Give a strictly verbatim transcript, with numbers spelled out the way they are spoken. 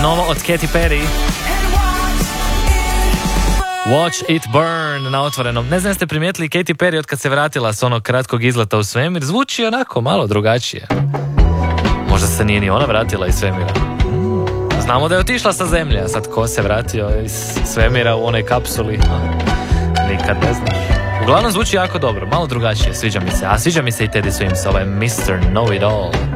novo od Katy Perry. Watch it burn na otvorenom. Ne znam jeste primijetili, Katy Perry od kad se vratila s onog kratkog izleta u svemir zvuči onako malo drugačije. Možda se nije ni ona vratila iz svemira. Znamo da je otišla sa zemlje, a sad ko se vratio iz svemira u onoj kapsuli? Nikad ne znaš. Uglavnom zvuči jako dobro, malo drugačije, sviđa mi se. A sviđa mi se i Teddy Swims, ovaj mister Know It All.